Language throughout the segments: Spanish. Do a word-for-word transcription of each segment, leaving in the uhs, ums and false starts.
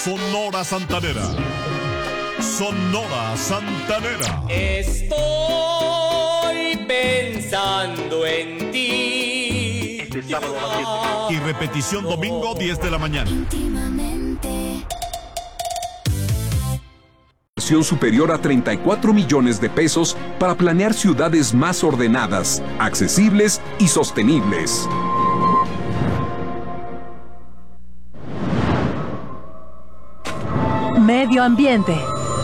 Sonora Santanera. Sonora Santanera. Estoy pensando en ti. Este sábado a las siete. Y repetición domingo diez de la mañana. Superior a treinta y cuatro millones de pesos para planear ciudades más ordenadas, accesibles y sostenibles. Medio ambiente.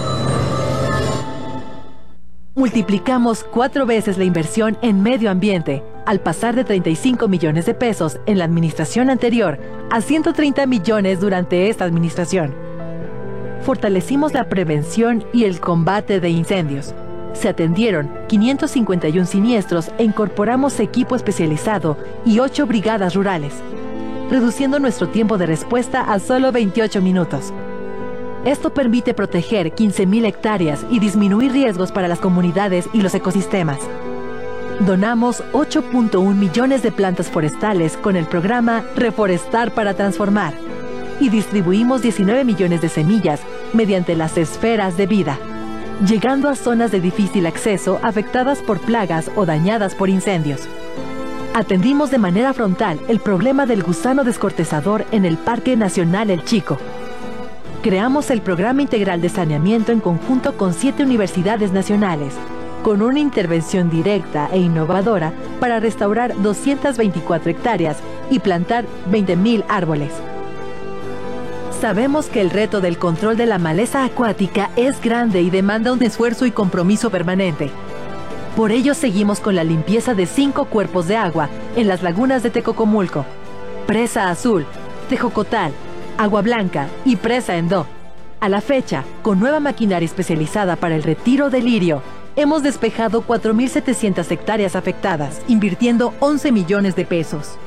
Multiplicamos cuatro veces la inversión en medio ambiente, al pasar de treinta y cinco millones de pesos en la administración anterior a ciento treinta millones durante esta administración. Fortalecimos la prevención y el combate de incendios. Se atendieron quinientos cincuenta y uno siniestros e incorporamos equipo especializado y ocho brigadas rurales, reduciendo nuestro tiempo de respuesta a solo veintiocho minutos. Esto permite proteger quince mil hectáreas y disminuir riesgos para las comunidades y los ecosistemas. Donamos ocho punto uno millones de plantas forestales con el programa Reforestar para Transformar y distribuimos diecinueve millones de semillas mediante las esferas de vida, llegando a zonas de difícil acceso afectadas por plagas o dañadas por incendios. Atendimos de manera frontal el problema del gusano descortezador en el Parque Nacional El Chico. Creamos el Programa Integral de Saneamiento en conjunto con siete universidades nacionales, con una intervención directa e innovadora para restaurar doscientas veinticuatro hectáreas y plantar veinte mil árboles. Sabemos que el reto del control de la maleza acuática es grande y demanda un esfuerzo y compromiso permanente. Por ello seguimos con la limpieza de cinco cuerpos de agua en las lagunas de Tecocomulco, Presa Azul, Tejocotal, Agua Blanca y Presa Endó. A la fecha, con nueva maquinaria especializada para el retiro del lirio, hemos despejado cuatro mil setecientas hectáreas afectadas, invirtiendo once millones de pesos.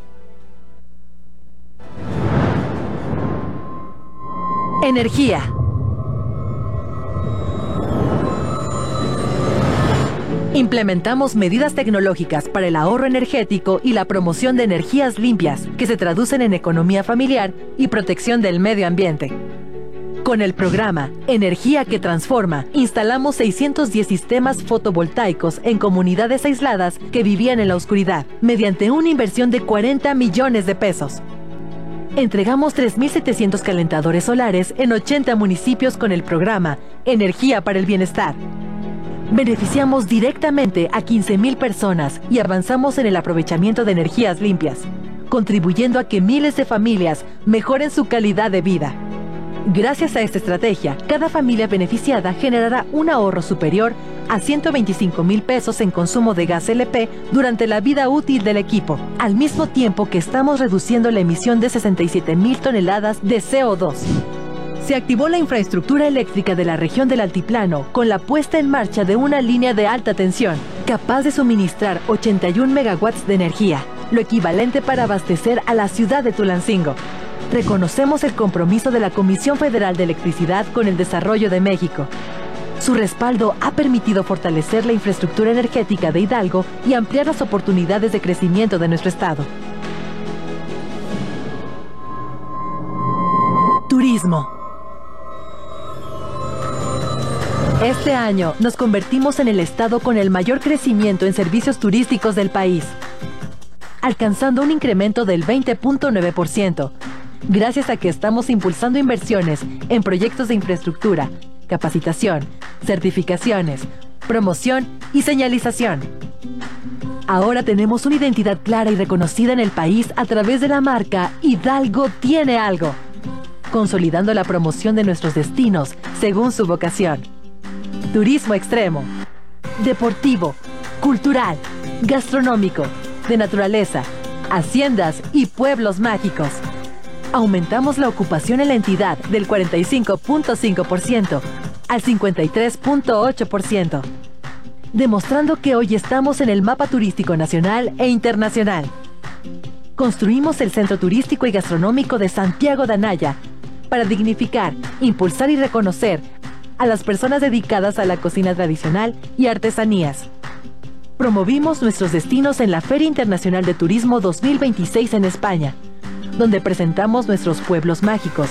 Energía. Implementamos medidas tecnológicas para el ahorro energético y la promoción de energías limpias, que se traducen en economía familiar y protección del medio ambiente. Con el programa Energía que Transforma, instalamos seiscientos diez sistemas fotovoltaicos en comunidades aisladas que vivían en la oscuridad, mediante una inversión de cuarenta millones de pesos. Entregamos tres mil setecientos calentadores solares en ochenta municipios con el programa Energía para el Bienestar. Beneficiamos directamente a quince mil personas y avanzamos en el aprovechamiento de energías limpias, contribuyendo a que miles de familias mejoren su calidad de vida. Gracias a esta estrategia, cada familia beneficiada generará un ahorro superior a ciento veinticinco mil pesos en consumo de gas L P durante la vida útil del equipo, al mismo tiempo que estamos reduciendo la emisión de sesenta y siete mil toneladas de C O dos. Se activó la infraestructura eléctrica de la región del Altiplano con la puesta en marcha de una línea de alta tensión, capaz de suministrar ochenta y uno megawatts de energía, lo equivalente para abastecer a la ciudad de Tulancingo. Reconocemos el compromiso de la Comisión Federal de Electricidad con el desarrollo de México. Su respaldo ha permitido fortalecer la infraestructura energética de Hidalgo y ampliar las oportunidades de crecimiento de nuestro estado. Turismo. Este año nos convertimos en el estado con el mayor crecimiento en servicios turísticos del país, alcanzando un incremento del veinte punto nueve por ciento, gracias a que estamos impulsando inversiones en proyectos de infraestructura, capacitación, certificaciones, promoción y señalización. Ahora tenemos una identidad clara y reconocida en el país a través de la marca Hidalgo tiene algo, consolidando la promoción de nuestros destinos según su vocación. Turismo extremo, deportivo, cultural, gastronómico, de naturaleza, haciendas y pueblos mágicos. Aumentamos la ocupación en la entidad del cuarenta y cinco punto cinco por ciento al cincuenta y tres punto ocho por ciento, demostrando que hoy estamos en el mapa turístico nacional e internacional. Construimos el Centro Turístico y Gastronómico de Santiago de Anaya para dignificar, impulsar y reconocer a las personas dedicadas a la cocina tradicional y artesanías. Promovimos nuestros destinos en la Feria Internacional de Turismo dos mil veintiséis en España, donde presentamos nuestros pueblos mágicos,